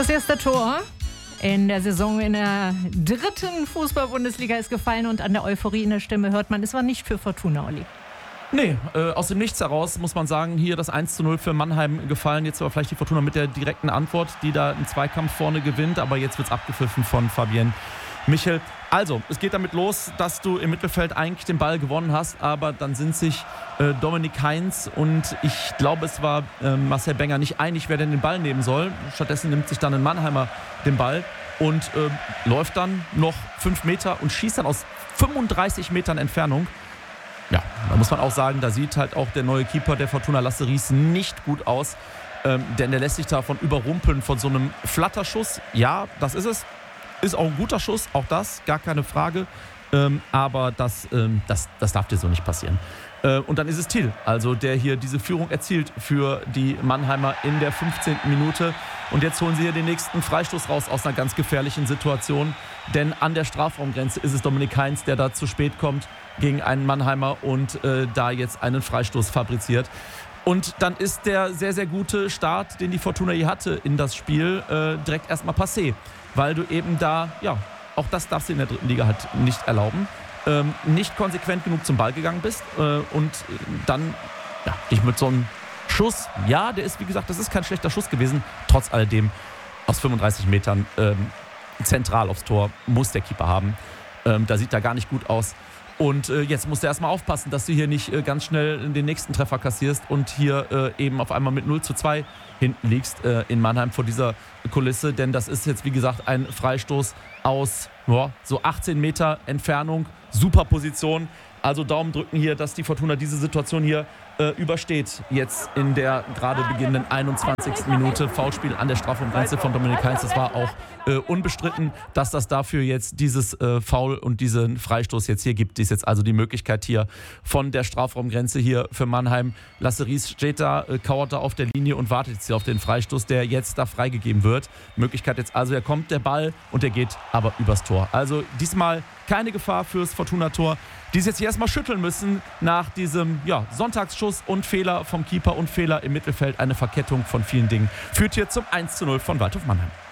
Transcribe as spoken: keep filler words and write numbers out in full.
Das erste Tor in der Saison in der dritten Fußball-Bundesliga ist gefallen und an der Euphorie in der Stimme hört man, es war nicht für Fortuna, Olli. Nee, äh, aus dem Nichts heraus muss man sagen, hier das eins zu null für Mannheim gefallen. Jetzt aber vielleicht die Fortuna mit der direkten Antwort, die da einen Zweikampf vorne gewinnt. Aber jetzt wird es abgepfiffen von Fabienne Michel. Also, es geht damit los, dass du im Mittelfeld eigentlich den Ball gewonnen hast. Aber dann sind sich äh, Dominik Heinz und ich glaube, es war äh, Marcel Benger nicht einig, wer denn den Ball nehmen soll. Stattdessen nimmt sich dann ein Mannheimer den Ball und äh, läuft dann noch fünf Meter und schießt dann aus fünfunddreißig Metern Entfernung. Ja, da muss man auch sagen, da sieht halt auch der neue Keeper der Fortuna Lasse Ries nicht gut aus. Ähm, denn der lässt sich davon überrumpeln von so einem Flatterschuss. Ja, das ist es. Ist auch ein guter Schuss, auch das, gar keine Frage. Ähm, aber das, ähm, das, das darf dir so nicht passieren. Äh, und dann ist es Thiel, also der hier diese Führung erzielt für die Mannheimer in der fünfzehnten Minute. Und jetzt holen sie hier den nächsten Freistoß raus aus einer ganz gefährlichen Situation. Denn an der Strafraumgrenze ist es Dominik Heinz, der da zu spät kommt gegen einen Mannheimer und äh, da jetzt einen Freistoß fabriziert. Und dann ist der sehr, sehr gute Start, den die Fortuna hier hatte in das Spiel, äh, direkt erstmal passé. Weil du eben da, ja, auch das darfst du in der dritten Liga halt nicht erlauben, ähm, nicht konsequent genug zum Ball gegangen bist äh, und dann, ja, dich mit so einem Schuss, ja, der ist, wie gesagt, das ist kein schlechter Schuss gewesen, trotz alledem aus fünfunddreißig Metern ähm, zentral aufs Tor muss der Keeper haben. Ähm, da sieht er gar nicht gut aus. Und äh, jetzt musst du erstmal aufpassen, dass du hier nicht äh, ganz schnell den nächsten Treffer kassierst und hier äh, eben auf einmal mit null zu zwei hinten liegst äh, in Mannheim vor dieser Kulisse. Denn das ist jetzt, wie gesagt, ein Freistoß aus ja, so achtzehn Meter Entfernung. Super Position. Also Daumen drücken hier, dass die Fortuna diese Situation hier äh, übersteht. Jetzt in der gerade beginnenden einundzwanzigsten Minute. Foulspiel an der Strafraumgrenze von Dominik Heinz. Es war auch äh, unbestritten, dass das dafür jetzt dieses äh, Foul und diesen Freistoß jetzt hier gibt. Dies jetzt also die Möglichkeit hier von der Strafraumgrenze hier für Mannheim. Lasse Ries steht da, äh, kauert da auf der Linie und wartet jetzt hier auf den Freistoß, der jetzt da freigegeben wird. Möglichkeit jetzt also, er kommt der Ball und der geht aber übers Tor. Also diesmal keine Gefahr fürs Fortuna-Tor, die es jetzt hier erstmal schütteln müssen nach diesem ja, Sonntagsschuss und Fehler vom Keeper und Fehler im Mittelfeld. Eine Verkettung von vielen Dingen führt hier zum eins zu null von Waldhof Mannheim.